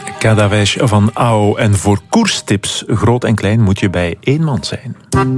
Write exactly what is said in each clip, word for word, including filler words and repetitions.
Kadavesh van Ao. En voor koerstips, groot en klein, moet je bij één man zijn.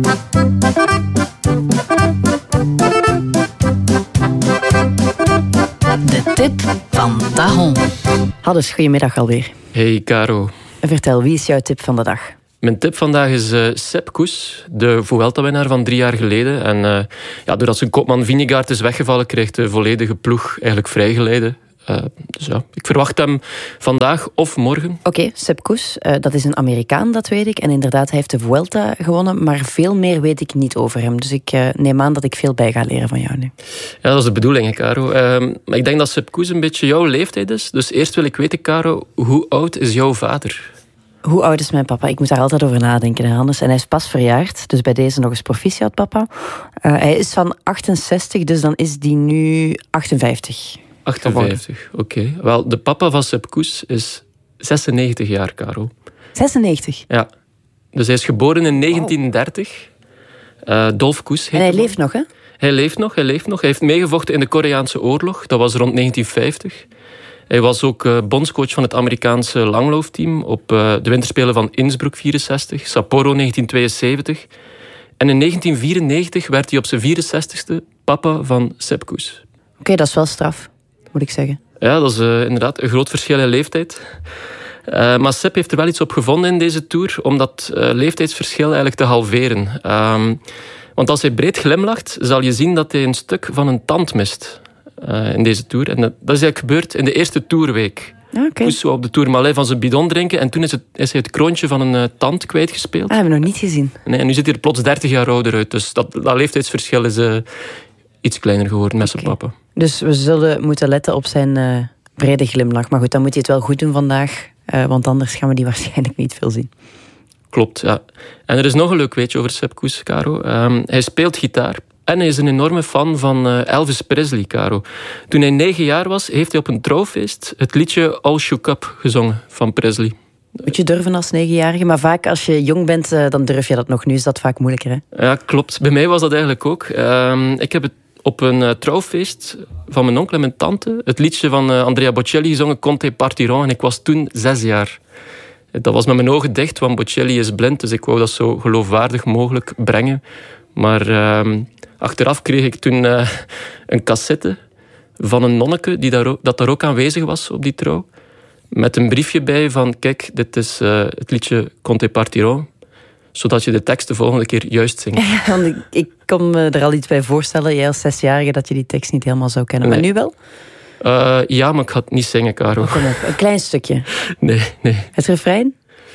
De tip van Tahon. Haddes, goedemiddag alweer. Hey Caro. Vertel, wie is jouw tip van de dag? Mijn tip vandaag is uh, Sepp Kuss, de Vuelta-winnaar van drie jaar geleden. En uh, ja, doordat zijn kopman Vingegaard is weggevallen, kreeg de volledige ploeg eigenlijk vrijgeleide. Uh, dus ja, ik verwacht hem vandaag of morgen. Oké, okay, Sepp Kuss, uh, dat is een Amerikaan, dat weet ik. En inderdaad, hij heeft de Vuelta gewonnen, maar veel meer weet ik niet over hem. Dus ik uh, neem aan dat ik veel bij ga leren van jou nu. Ja, dat is de bedoeling, Caro. Uh, maar ik denk dat Sepp Kuss een beetje jouw leeftijd is. Dus eerst wil ik weten, Caro, hoe oud is jouw vader? Hoe oud is mijn papa? Ik moet daar altijd over nadenken, Hannes. En hij is pas verjaard, dus bij deze nog eens proficiat, papa. Uh, hij is van achtenzestig, dus dan is die nu achtenvijftig. achtenvijftig, oké. Okay. Wel, de papa van Sepp Kuss is zesennegentig jaar, Caro. zesennegentig? Ja. Dus hij is geboren in negentien dertig. Uh, Dolf Kuss heet En hij hem. leeft nog, hè? Hij leeft nog, hij leeft nog. Hij heeft meegevochten in de Koreaanse oorlog. Dat was rond negentien vijftig. Hij was ook uh, bondscoach van het Amerikaanse langloopteam op uh, de winterspelen van Innsbruck vierenzestig, Sapporo negentien tweeënzeventig. En in negentien vierennegentig werd hij op zijn vierenzestigste papa van Sepp Kuss. Oké, okay, dat is wel straf, moet ik zeggen. Ja, dat is uh, inderdaad een groot verschil in leeftijd. Uh, maar Sepp heeft er wel iets op gevonden in deze Tour, om dat uh, leeftijdsverschil eigenlijk te halveren. Um, want als hij breed glimlacht, zal je zien dat hij een stuk van een tand mist. Uh, in deze Tour. En dat, dat is eigenlijk gebeurd in de eerste Tourweek. Okay. Kuss zou op de Tourmalet van zijn bidon drinken en toen is, het, is hij het kroontje van een uh, tand kwijtgespeeld. Ah, hebben we nog niet gezien. Nee, en nu ziet hij er plots dertig jaar ouder uit. Dus dat, dat leeftijdsverschil is uh, iets kleiner geworden met zijn okay. papa. Dus we zullen moeten letten op zijn uh, brede glimlach. Maar goed, dan moet hij het wel goed doen vandaag. Uh, want anders gaan we die waarschijnlijk niet veel zien. Klopt, ja. En er is nog een leuk weetje over Sepp Kuss, Caro. Um, hij speelt gitaar. En hij is een enorme fan van Elvis Presley, Caro. Toen hij negen jaar was, heeft hij op een trouwfeest het liedje All Shook Up gezongen van Presley. Moet je durven als negenjarige, maar vaak als je jong bent, dan durf je dat nog. Nu is dat vaak moeilijker, hè? Ja, klopt. Bij mij was dat eigenlijk ook. Um, ik heb het op een uh, trouwfeest van mijn onkel en mijn tante het liedje van uh, Andrea Bocelli gezongen, Conte Partirò, en ik was toen zes jaar. Dat was met mijn ogen dicht, want Bocelli is blind, dus ik wou dat zo geloofwaardig mogelijk brengen. Maar uh, achteraf kreeg ik toen uh, een cassette van een nonneke die daar ook, dat daar ook aanwezig was op die trouw. Met een briefje bij van, kijk, dit is uh, het liedje Conte Partirò. Zodat je de tekst de volgende keer juist zingt. Ja, want ik, ik kon me er al iets bij voorstellen, jij als zesjarige, dat je die tekst niet helemaal zou kennen. Nee. Maar nu wel? Uh, ja, maar ik ga het niet zingen, Caro. Oh, kom op, een klein stukje. Nee, nee. Het refrein?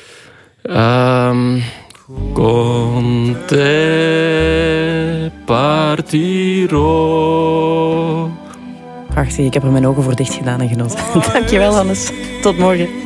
Um, Conte Partirò. Prachtig, ik heb er mijn ogen voor dicht gedaan en genoten. Dankjewel, Hannes. Tot morgen.